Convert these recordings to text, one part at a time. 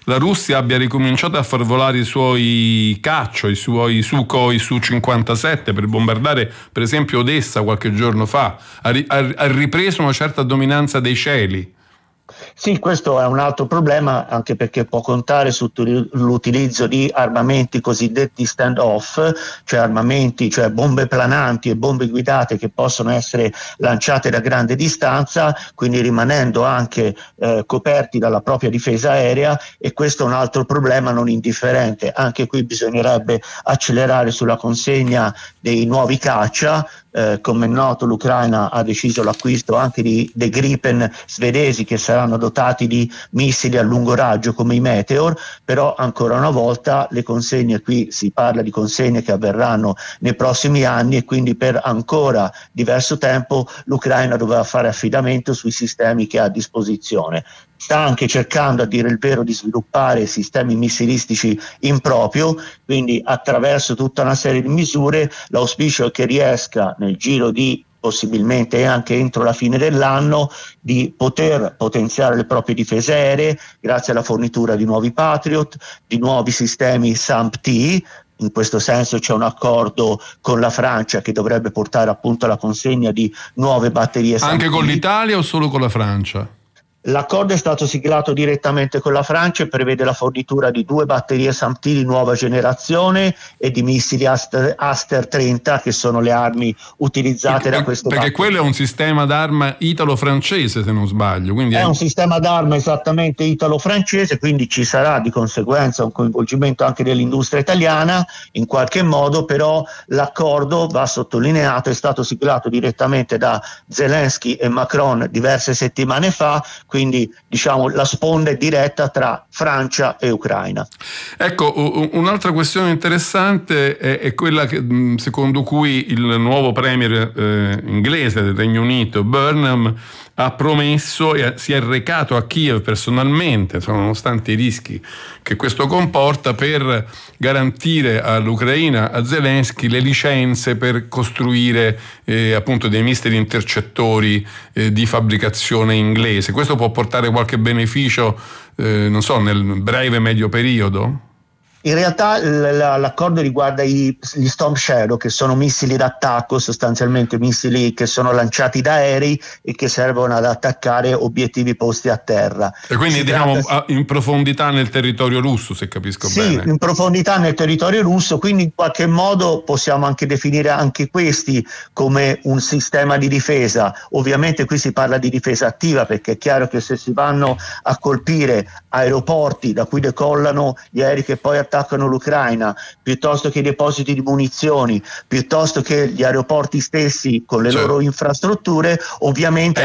la Russia abbia ricominciato a far volare i suoi Caccio, i suoi Sukhoi Su-57 per bombardare per esempio Odessa qualche giorno fa, ha ripreso una certa dominanza dei cieli. Sì, questo è un altro problema, anche perché può contare sull'utilizzo di armamenti cosiddetti stand-off, cioè armamenti, cioè bombe plananti e bombe guidate che possono essere lanciate da grande distanza, quindi rimanendo anche coperti dalla propria difesa aerea, e questo è un altro problema non indifferente. Anche qui bisognerebbe accelerare sulla consegna dei nuovi caccia. Come è noto, l'Ucraina ha deciso l'acquisto anche dei Gripen svedesi, che saranno dotati di missili a lungo raggio come i Meteor, però ancora una volta le consegne, qui si parla di consegne che avverranno nei prossimi anni, e quindi per ancora diverso tempo l'Ucraina doveva fare affidamento sui sistemi che ha a disposizione. Sta anche cercando, a dire il vero, di sviluppare sistemi missilistici in proprio, quindi attraverso tutta una serie di misure l'auspicio è che riesca nel giro di possibilmente anche entro la fine dell'anno di poter potenziare le proprie difese aeree grazie alla fornitura di nuovi Patriot, di nuovi sistemi SAMP-T. In questo senso c'è un accordo con la Francia che dovrebbe portare appunto alla consegna di nuove batterie SAMP-T. Anche con l'Italia o solo con la Francia? L'accordo è stato siglato direttamente con la Francia e prevede la fornitura di 2 batterie SAMP-T di nuova generazione e di missili Aster 30, che sono le armi utilizzate da queste batterie. Perché quello è un sistema d'arma italo-francese, se non sbaglio. Quindi è un sistema d'arma esattamente italo-francese, quindi ci sarà di conseguenza un coinvolgimento anche dell'industria italiana in qualche modo, però l'accordo, va sottolineato, è stato siglato direttamente da Zelensky e Macron diverse settimane fa, quindi diciamo la sponda è diretta tra Francia e Ucraina. Ecco, un'altra questione interessante è quella che, secondo cui il nuovo premier inglese del Regno Unito, Burnham, ha promesso e si è recato a Kiev personalmente, nonostante i rischi che questo comporta, per garantire all'Ucraina, a Zelensky, le licenze per costruire appunto dei missili intercettori di fabbricazione inglese. Questo può portare qualche beneficio, non so, nel breve medio periodo? In realtà l'accordo riguarda gli Storm Shadow, che sono missili d'attacco, sostanzialmente missili che sono lanciati da aerei e che servono ad attaccare obiettivi posti a terra. E quindi in profondità nel territorio russo, se capisco bene. Sì, in profondità nel territorio russo, quindi in qualche modo possiamo anche definire anche questi come un sistema di difesa. Ovviamente qui si parla di difesa attiva, perché è chiaro che se si vanno a colpire aeroporti da cui decollano gli aerei che poi attaccano l'Ucraina, piuttosto che i depositi di munizioni, piuttosto che gli aeroporti stessi con le loro infrastrutture, ovviamente è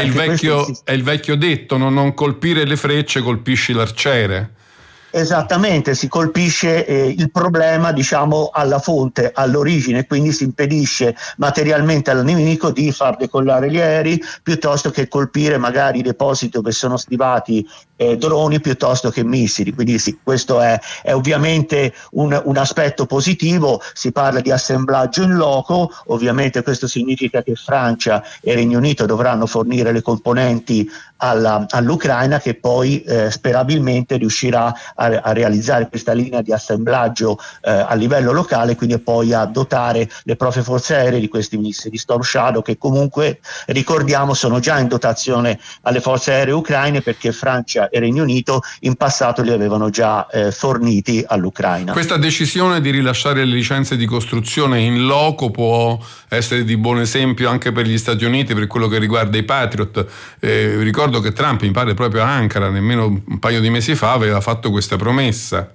il vecchio detto: non colpire le frecce, colpisci l'arciere. Esattamente, si colpisce il problema, diciamo, alla fonte, all'origine, quindi si impedisce materialmente al nemico di far decollare gli aerei, piuttosto che colpire magari i depositi dove sono stivati droni piuttosto che missili. Quindi sì, questo è ovviamente un aspetto positivo. Si parla di assemblaggio in loco, ovviamente questo significa che Francia e Regno Unito dovranno fornire le componenti all'Ucraina, che poi sperabilmente riuscirà a realizzare questa linea di assemblaggio a livello locale, quindi poi a dotare le proprie forze aeree di questi missili Storm Shadow, che comunque, ricordiamo, sono già in dotazione alle forze aeree ucraine, perché Francia e Regno Unito in passato li avevano già forniti all'Ucraina. Questa decisione di rilasciare le licenze di costruzione in loco può essere di buon esempio anche per gli Stati Uniti per quello che riguarda i Patriot. Ricordo che Trump, mi pare proprio a Ankara, nemmeno un paio di mesi fa, aveva fatto questa promessa.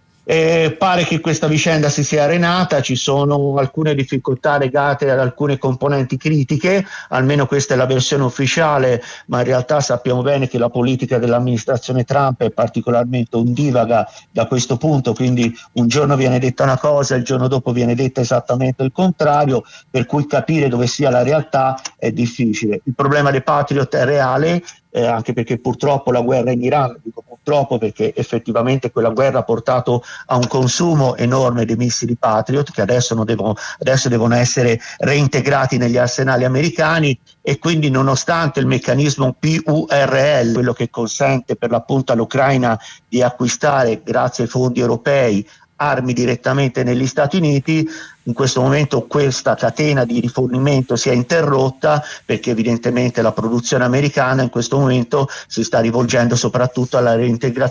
Pare che questa vicenda si sia arenata, ci sono alcune difficoltà legate ad alcune componenti critiche, almeno questa è la versione ufficiale, ma in realtà sappiamo bene che la politica dell'amministrazione Trump è particolarmente ondivaga da questo punto, quindi un giorno viene detta una cosa, il giorno dopo viene detta esattamente il contrario, per cui capire dove sia la realtà è difficile. Il problema dei Patriot è reale, anche perché purtroppo la guerra in Iran, dico purtroppo, perché effettivamente quella guerra ha portato a un consumo enorme di missili Patriot che adesso devono essere reintegrati negli arsenali americani, e quindi nonostante il meccanismo PURL, quello che consente per l'appunto all'Ucraina di acquistare grazie ai fondi europei armi direttamente negli Stati Uniti, in questo momento questa catena di rifornimento si è interrotta, perché evidentemente la produzione americana in questo momento si sta rivolgendo soprattutto alla reintegrazione